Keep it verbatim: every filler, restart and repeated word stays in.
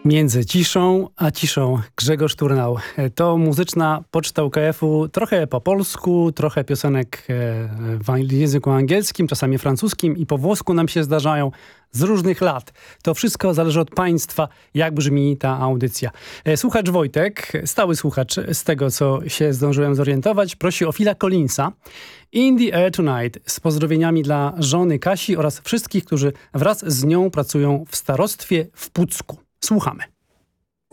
Między ciszą a ciszą Grzegorz Turnał. To muzyczna poczta U K F-u, trochę po polsku, trochę piosenek w języku angielskim, czasami francuskim i po włosku nam się zdarzają z różnych lat. To wszystko zależy od państwa, jak brzmi ta audycja. Słuchacz Wojtek, stały słuchacz z tego, co się zdążyłem zorientować, prosi o Phila Collinsa. In the Air Tonight z pozdrowieniami dla żony Kasi oraz wszystkich, którzy wraz z nią pracują w starostwie w Pucku. Słuchamy.